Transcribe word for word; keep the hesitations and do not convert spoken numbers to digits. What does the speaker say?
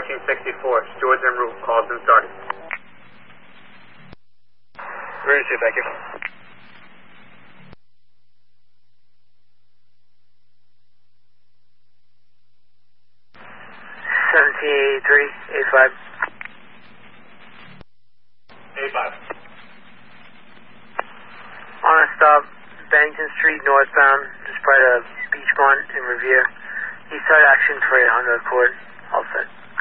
fourteen sixty-four, stewards en route, calls been started. Ready to, thank you. seventeen eighty-three, eighty-five. eighty-five. On a stop, Bennington Street, northbound, just by the Beachmont in Revere. East side action for eight hundred Accord. All set.